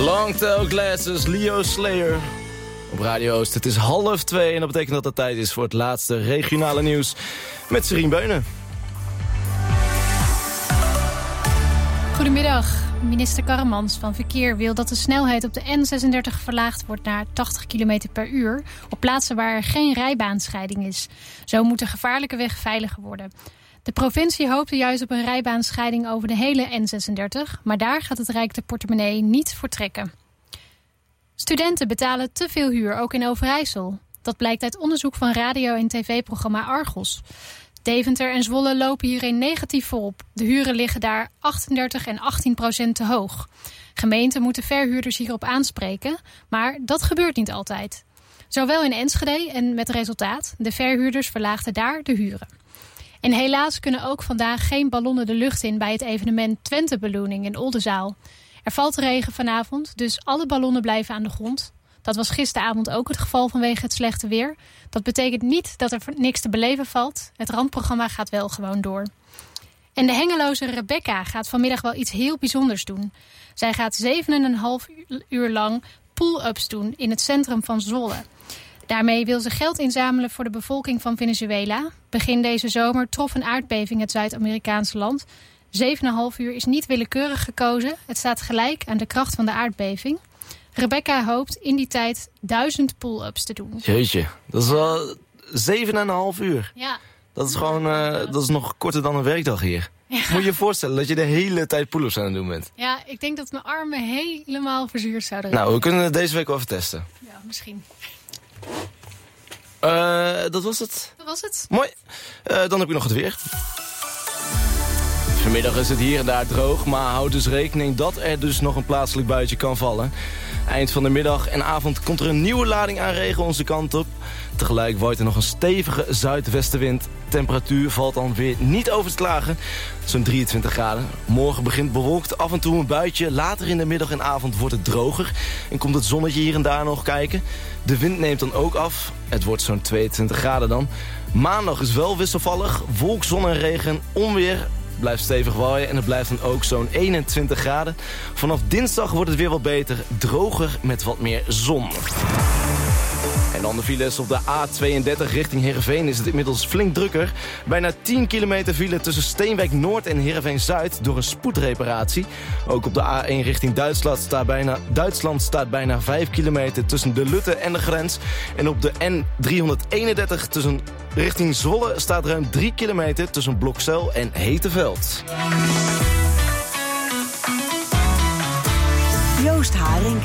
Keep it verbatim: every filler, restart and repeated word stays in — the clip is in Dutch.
Longtail Glasses, Leo Slayer. Op Radio Oost, het is half twee en dat betekent dat het tijd is voor het laatste regionale nieuws met Serien Beunen. Goedemiddag. Minister Karremans van Verkeer wil dat de snelheid op de N zesendertig verlaagd wordt naar tachtig kilometer per uur... op plaatsen waar er geen rijbaanscheiding is. Zo moet de gevaarlijke weg veiliger worden. De provincie hoopte juist op een rijbaanscheiding over de hele N zesendertig... maar daar gaat het Rijk de portemonnee niet voor trekken. Studenten betalen te veel huur, ook in Overijssel. Dat blijkt uit onderzoek van radio- en tv-programma Argos. Deventer en Zwolle lopen hierin negatief voorop. De huren liggen daar achtendertig en achttien procent te hoog. Gemeenten moeten verhuurders hierop aanspreken, maar dat gebeurt niet altijd. Zowel in Enschede en met resultaat, de verhuurders verlaagden daar de huren. En helaas kunnen ook vandaag geen ballonnen de lucht in bij het evenement Twente Ballooning in Oldenzaal. Er valt regen vanavond, dus alle ballonnen blijven aan de grond. Dat was gisteravond ook het geval vanwege het slechte weer. Dat betekent niet dat er niks te beleven valt. Het randprogramma gaat wel gewoon door. En de Hengeloze Rebecca gaat vanmiddag wel iets heel bijzonders doen. Zij gaat zeven en een half uur lang pull-ups doen in het centrum van Zwolle. Daarmee wil ze geld inzamelen voor de bevolking van Venezuela. Begin deze zomer trof een aardbeving het Zuid-Amerikaanse land. zeven en een half uur is niet willekeurig gekozen. Het staat gelijk aan de kracht van de aardbeving. Rebecca hoopt in die tijd duizend pull-ups te doen. Jeetje, dat is wel zeven en een half uur. Ja. Dat is gewoon, uh, dat is nog korter dan een werkdag hier. Ja. Moet je je voorstellen dat je de hele tijd pull-ups aan het doen bent. Ja, ik denk dat mijn armen helemaal verzuurd zouden raken. Nou, we kunnen het deze week wel even testen. Ja, misschien. Uh, dat was het. Dat was het. Mooi. Uh, dan heb ik nog het weer. Vanmiddag is het hier en daar droog, maar houd dus rekening dat er dus nog een plaatselijk buitje kan vallen. Eind van de middag en avond komt er een nieuwe lading aan regen onze kant op. Tegelijk waait er nog een stevige zuidwestenwind. Temperatuur valt dan weer niet over te klagen. Zo'n drieëntwintig graden. Morgen begint bewolkt, af en toe een buitje. Later in de middag en avond wordt het droger. En komt het zonnetje hier en daar nog kijken. De wind neemt dan ook af. Het wordt zo'n tweeëntwintig graden dan. Maandag is wel wisselvallig. Wolk, zon en regen, onweer. Blijft stevig waaien en het blijft dan ook zo'n eenentwintig graden. Vanaf dinsdag wordt het weer wat beter, droger met wat meer zon. En dan de files op de A tweeëndertig richting Heerenveen is het inmiddels flink drukker. Bijna tien kilometer file tussen Steenwijk Noord en Heerenveen Zuid door een spoedreparatie. Ook op de A één richting Duitsland staat bijna, Duitsland staat bijna vijf kilometer tussen de Lutte en de grens. En op de N driehonderdeenendertig tussen richting Zwolle staat ruim drie kilometer tussen Blokzeil en Heetenveld. Joost Haring.